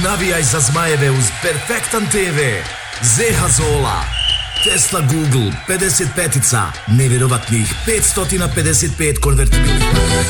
Navijaj za Zmajeve uz Perfektan TV. Zeha Zola, Tesla Google, 55-ica, nevjerovatnih 555 konvertibilnih.